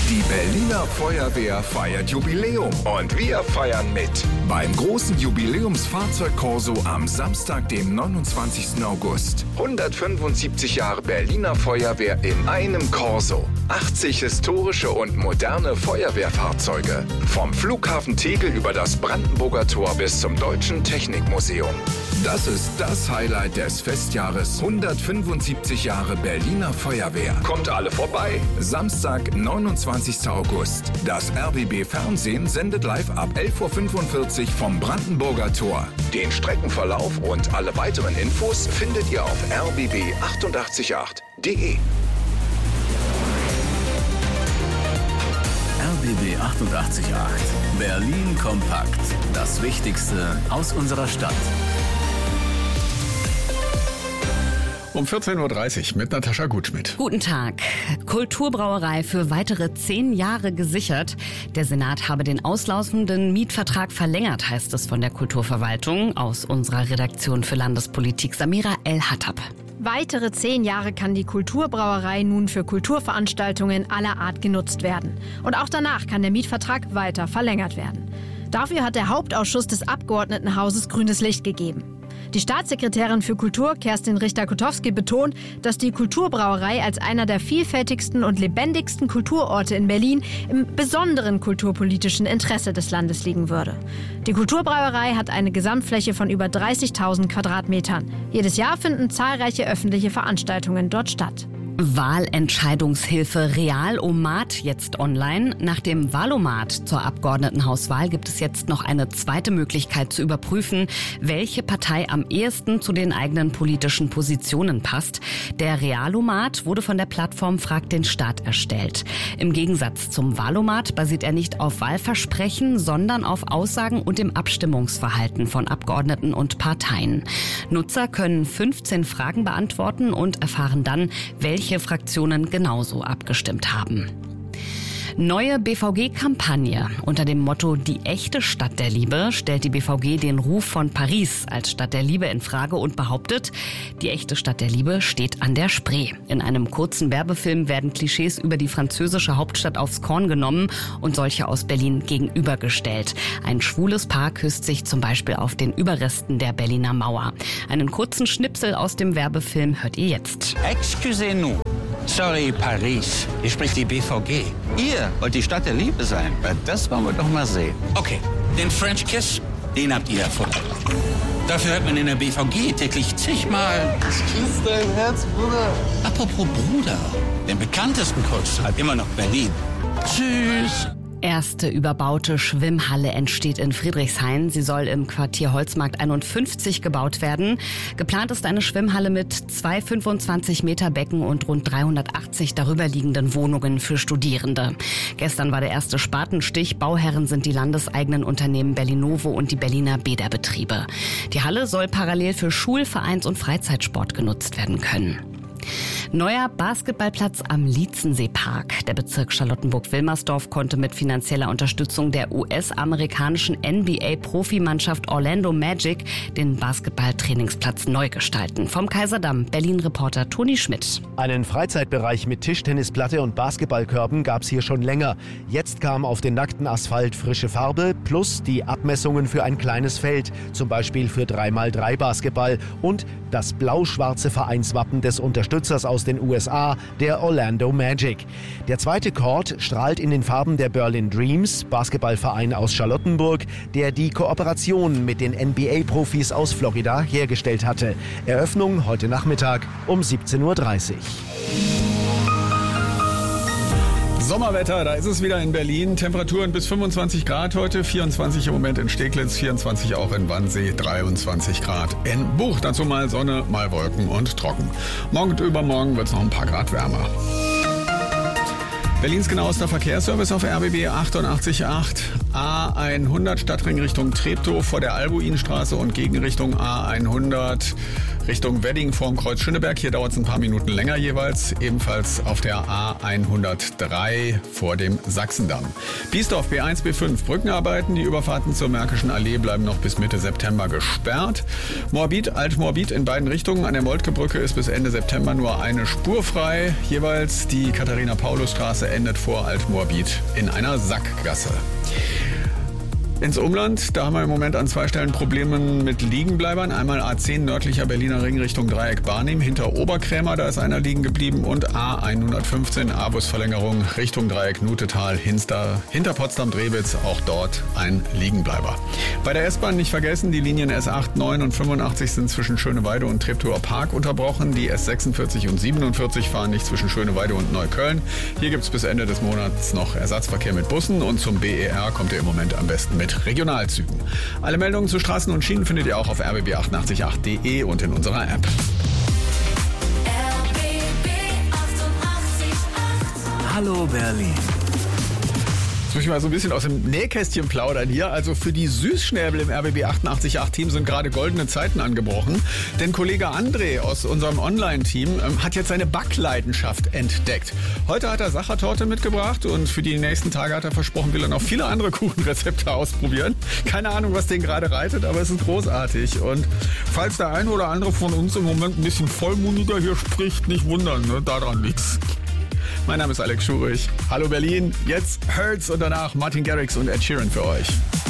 Die Berliner Feuerwehr feiert Jubiläum und wir feiern mit. Beim großen Jubiläumsfahrzeugkorso am Samstag, dem 29. August. 175 Jahre Berliner Feuerwehr in einem Korso. 80 historische und moderne Feuerwehrfahrzeuge. Vom Flughafen Tegel über das Brandenburger Tor bis zum Deutschen Technikmuseum. Das ist das Highlight des Festjahres 175 Jahre Berliner Feuerwehr. Kommt alle vorbei. Samstag, 29. August. Das RBB Fernsehen sendet live ab 11.45 Uhr vom Brandenburger Tor. Den Streckenverlauf und alle weiteren Infos findet ihr auf rbb888.de. RBB 88.8. Berlin kompakt. Das Wichtigste aus unserer Stadt. Um 14.30 Uhr mit Natascha Gutschmidt. Guten Tag. Kulturbrauerei für weitere 10 Jahre gesichert. Der Senat habe den auslaufenden Mietvertrag verlängert, heißt es von der Kulturverwaltung. Aus unserer Redaktion für Landespolitik Samira El-Hattab. Weitere 10 Jahre kann die Kulturbrauerei nun für Kulturveranstaltungen aller Art genutzt werden. Und auch danach kann der Mietvertrag weiter verlängert werden. Dafür hat der Hauptausschuss des Abgeordnetenhauses grünes Licht gegeben. Die Staatssekretärin für Kultur, Kerstin Richter-Kotowski, betont, dass die Kulturbrauerei als einer der vielfältigsten und lebendigsten Kulturorte in Berlin im besonderen kulturpolitischen Interesse des Landes liegen würde. Die Kulturbrauerei hat eine Gesamtfläche von über 30.000 Quadratmetern. Jedes Jahr finden zahlreiche öffentliche Veranstaltungen dort statt. Wahlentscheidungshilfe Realomat jetzt online. Nach dem Wahlomat zur Abgeordnetenhauswahl gibt es jetzt noch eine zweite Möglichkeit zu überprüfen, welche Partei am ehesten zu den eigenen politischen Positionen passt. Der Realomat wurde von der Plattform Frag den Staat erstellt. Im Gegensatz zum Wahlomat basiert er nicht auf Wahlversprechen, sondern auf Aussagen und dem Abstimmungsverhalten von Abgeordneten und Parteien. Nutzer können 15 Fragen beantworten und erfahren dann, welche Fraktionen genauso abgestimmt haben. Neue BVG-Kampagne. Unter dem Motto Die echte Stadt der Liebe stellt die BVG den Ruf von Paris als Stadt der Liebe in Frage und behauptet, die echte Stadt der Liebe steht an der Spree. In einem kurzen Werbefilm werden Klischees über die französische Hauptstadt aufs Korn genommen und solche aus Berlin gegenübergestellt. Ein schwules Paar küsst sich zum Beispiel auf den Überresten der Berliner Mauer. Einen kurzen Schnipsel aus dem Werbefilm hört ihr jetzt. Excusez-nous. Sorry, Paris. Hier spricht die BVG. Ihr wollt die Stadt der Liebe sein. Das wollen wir doch mal sehen. Okay, den French Kiss, den habt ihr erfunden. Dafür hört man in der BVG täglich zigmal. Ich küsse dein Herz, Bruder. Apropos Bruder, den bekanntesten Kuss hat immer noch Berlin. Tschüss. Erste überbaute Schwimmhalle entsteht in Friedrichshain. Sie soll im Quartier Holzmarkt 51 gebaut werden. Geplant ist eine Schwimmhalle mit 2 25-Meter-Becken und rund 380 darüberliegenden Wohnungen für Studierende. Gestern war der erste Spatenstich. Bauherren sind die landeseigenen Unternehmen Berlinovo und die Berliner Bäderbetriebe. Die Halle soll parallel für Schul-, Vereins- und Freizeitsport genutzt werden können. Neuer Basketballplatz am Lietzensee-Park. Der Bezirk Charlottenburg-Wilmersdorf konnte mit finanzieller Unterstützung der US-amerikanischen NBA-Profimannschaft Orlando Magic den Basketballtrainingsplatz neu gestalten. Vom Kaiserdamm, Berlin-Reporter Toni Schmidt. Einen Freizeitbereich mit Tischtennisplatte und Basketballkörben gab es hier schon länger. Jetzt kam auf den nackten Asphalt frische Farbe plus die Abmessungen für ein kleines Feld, zum Beispiel für 3x3 Basketball und das blau-schwarze Vereinswappen des Unterstützers aus den USA, der Orlando Magic. Der zweite Court strahlt in den Farben der Berlin Dreams, Basketballverein aus Charlottenburg, der die Kooperation mit den NBA-Profis aus Florida hergestellt hatte. Eröffnung heute Nachmittag um 17.30 Uhr. Sommerwetter, da ist es wieder in Berlin. Temperaturen bis 25 Grad heute, 24 im Moment in Steglitz, 24 auch in Wannsee, 23 Grad in Buch. Dazu mal Sonne, mal Wolken und trocken. Morgen und übermorgen wird es noch ein paar Grad wärmer. Berlins genauester Verkehrsservice auf RBB 88.8. A100 Stadtring Richtung Treptow vor der Albuinstraße und Gegenrichtung A100 Richtung Wedding vorm Kreuz Schöneberg. Hier dauert es ein paar Minuten länger jeweils. Ebenfalls auf der A103 vor dem Sachsendamm. Biesdorf B1, B5 Brückenarbeiten. Die Überfahrten zur Märkischen Allee bleiben noch bis Mitte September gesperrt. Moabit, Alt-Moabit in beiden Richtungen. An der Moltke-Brücke ist bis Ende September nur eine Spur frei. Jeweils die Katharina-Paulus-Straße endet vor Alt-Moabit in einer Sackgasse. Ins Umland, da haben wir im Moment an 2 Stellen Probleme mit Liegenbleibern. Einmal A10 nördlicher Berliner Ring Richtung Dreieck Barnim hinter Oberkrämer, da ist einer liegen geblieben. Und A115 A-Bus-Verlängerung Richtung Dreieck Nutetal hinter Potsdam-Drewitz, auch dort ein Liegenbleiber. Bei der S-Bahn nicht vergessen, die Linien S8, 9 und 85 sind zwischen Schöneweide und Treptower Park unterbrochen. Die S46 und 47 fahren nicht zwischen Schöneweide und Neukölln. Hier gibt es bis Ende des Monats noch Ersatzverkehr mit Bussen und zum BER kommt ihr im Moment am besten mit Regionalzügen. Alle Meldungen zu Straßen und Schienen findet ihr auch auf rbb888.de und in unserer App. RBB 888. Hallo Berlin. Jetzt muss ich mal so ein bisschen aus dem Nähkästchen plaudern hier. Also für die Süßschnäbel im RBB 888-Team sind gerade goldene Zeiten angebrochen. Denn Kollege André aus unserem Online-Team hat jetzt seine Backleidenschaft entdeckt. Heute hat er Sachertorte mitgebracht und für die nächsten Tage hat er versprochen, will er noch viele andere Kuchenrezepte ausprobieren. Keine Ahnung, was den gerade reitet, aber es ist großartig. Und falls der eine oder andere von uns im Moment ein bisschen vollmundiger hier spricht, nicht wundern, ne? Daran liegt's. Mein Name ist Alex Schurich. Hallo Berlin, jetzt Hurts und danach Martin Garrix und Ed Sheeran für euch.